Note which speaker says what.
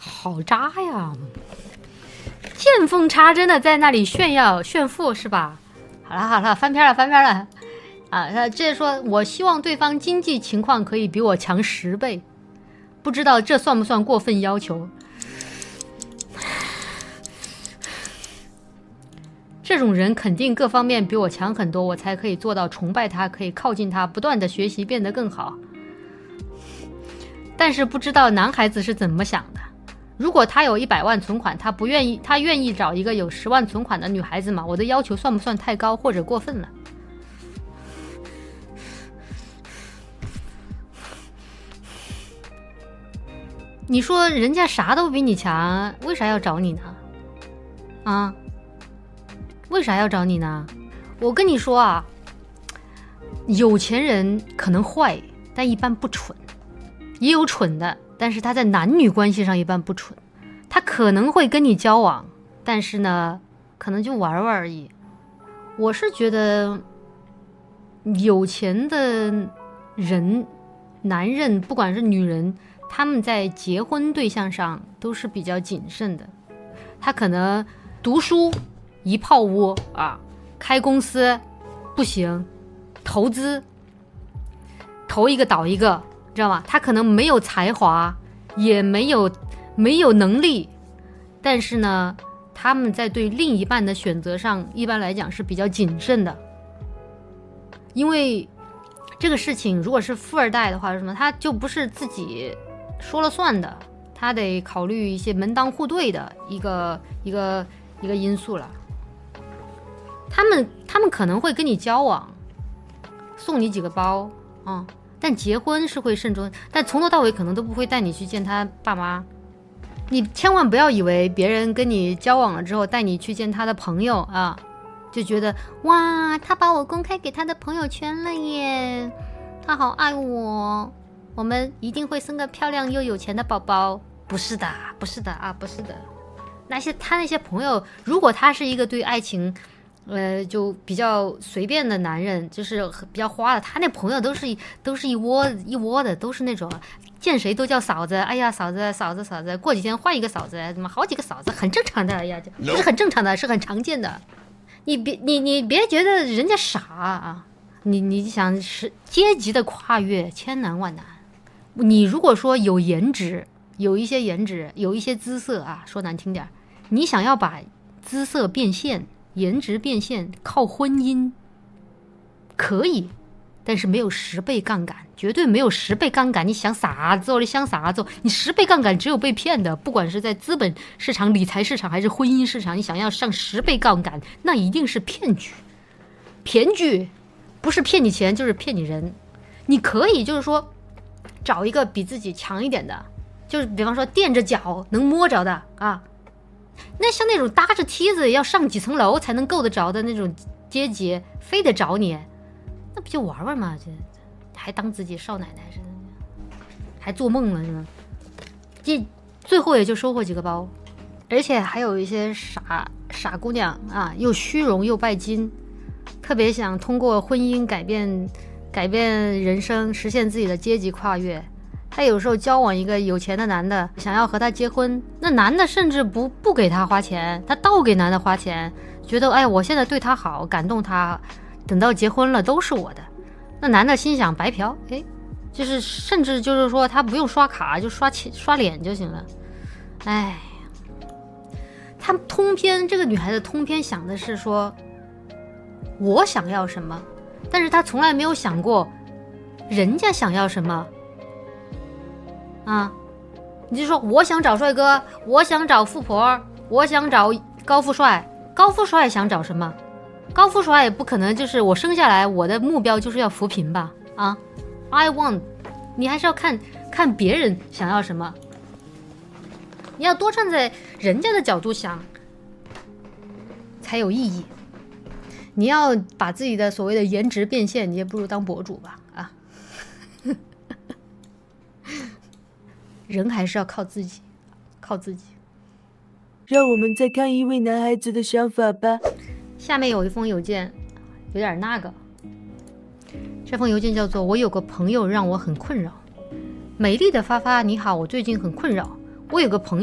Speaker 1: 好渣呀！见缝插针的在那里炫耀炫富是吧？好了，翻篇了啊！他接着说，我希望对方经济情况可以比我强10倍，不知道这算不算过分要求？这种人肯定各方面比我强很多，我才可以做到崇拜他，可以靠近他，不断的学习，变得更好。但是不知道男孩子是怎么想的。如果他有100万存款，他愿意找一个有10万存款的女孩子吗？我的要求算不算太高或者过分了？你说人家啥都比你强，为啥要找你呢？啊？为啥要找你呢？我跟你说啊，有钱人可能坏，但一般不蠢。也有蠢的，但是他在男女关系上一般不蠢。他可能会跟你交往，但是呢，可能就玩玩而已。我是觉得有钱的人，男人不管是女人，他们在结婚对象上都是比较谨慎的。他可能读书一泡窝啊，开公司不行，投资投一个倒一个，知道吗？他可能没有才华，也没有能力，但是呢，他们在对另一半的选择上，一般来讲是比较谨慎的。因为这个事情，如果是富二代的话，什么他就不是自己说了算的，他得考虑一些门当户对的一个因素了。他们可能会跟你交往，送你几个包啊，但结婚是会慎重，但从头到尾可能都不会带你去见他爸妈。你千万不要以为别人跟你交往了之后带你去见他的朋友啊，就觉得哇，他把我公开给他的朋友圈了耶，他好爱我，我们一定会生个漂亮又有钱的宝宝。不是的啊，不是的。他那些朋友，如果他是一个对爱情就比较随便的男人，就是比较花的，他那朋友都是一窝的，都是那种见谁都叫嫂子，哎呀嫂子，过几天换一个嫂子，怎么好几个嫂子，很正常的，哎呀，不是很正常的，是很常见的。你别觉得人家傻啊，你想是阶级的跨越千难万难。你如果说有颜值，有一些颜值，有一些姿色啊，说难听点，你想要把姿色变现，颜值变现，靠婚姻可以，但是没有10倍杠杆，绝对没有10倍杠杆。你想啥做？你想啥做？你10倍杠杆只有被骗的，不管是在资本市场、理财市场还是婚姻市场，你想要上10倍杠杆，那一定是骗局，不是骗你钱就是骗你人。你可以就是说找一个比自己强一点的，就是比方说垫着脚能摸着的啊。那像那种搭着梯子要上几层楼才能够得着的那种阶级，非得找你，那不就玩玩吗？这还当自己少奶奶似的，还做梦了是吗？最后也就收获几个包，而且还有一些傻姑娘啊，又虚荣又拜金，特别想通过婚姻改变人生，实现自己的阶级跨越。他有时候交往一个有钱的男的，想要和他结婚，那男的甚至不给他花钱，他倒给男的花钱，觉得哎，我现在对他好，感动他，等到结婚了都是我的。那男的心想白嫖，哎，就是甚至就是说他不用刷卡，就刷脸就行了。哎，他通篇这个女孩子通篇想的是说我想要什么，但是他从来没有想过人家想要什么啊。你就说我想找帅哥，我想找富婆，我想找高富帅想找什么？高富帅也不可能就是我生下来我的目标就是要扶贫吧啊 I want， 你还是要看别人想要什么，你要多站在人家的角度想才有意义。你要把自己的所谓的颜值变现，你也不如当博主吧啊！人还是要靠自己。
Speaker 2: 让我们再看一位男孩子的想法吧。
Speaker 1: 下面有一封邮件，有点那个。这封邮件叫做“我有个朋友让我很困扰”。美丽的发发，你好，我最近很困扰。我有个朋友